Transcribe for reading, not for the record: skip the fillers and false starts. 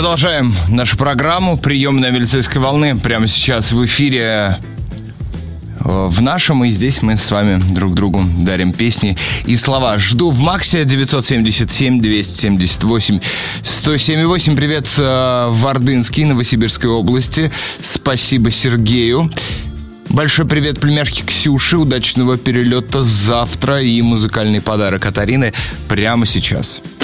Продолжаем нашу программу «Приемная милицейской волны». Прямо сейчас в эфире в нашем, и здесь мы с вами друг другу дарим песни и слова. Жду в Максе 977-278-107,8. Привет в Ордынске, Новосибирской области. Спасибо Сергею. Большой привет племяшке Ксюше. Удачного перелета завтра и музыкальный подарок от Арины прямо сейчас.